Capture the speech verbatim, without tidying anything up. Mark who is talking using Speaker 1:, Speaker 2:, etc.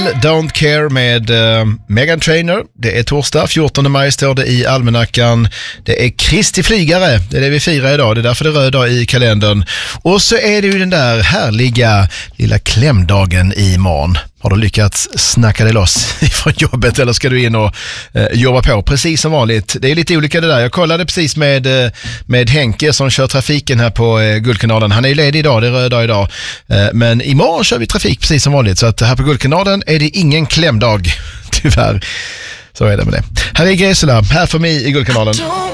Speaker 1: Don't Care med uh, Meghan Trainor. Det är torsdag, fjortonde maj står det i almanackan. Det är Kristi flygare, det är det vi firar idag. Det är därför det är röd dag i kalendern. Och så är det ju den där härliga lilla klämdagen imorgon. Har du lyckats snacka dig loss från jobbet eller ska du in och eh, jobba på? Precis som vanligt. Det är lite olika det där. Jag kollade precis med, eh, med Henke som kör trafiken här på eh, Guldkanalen. Han är ju ledig idag, det är röd dag idag. Eh, men imorgon kör vi trafik precis som vanligt. Så att här på Guldkanalen är det ingen klämdag. Tyvärr. Så är det med det. Här är Gräsela, här för mig i Guldkanalen.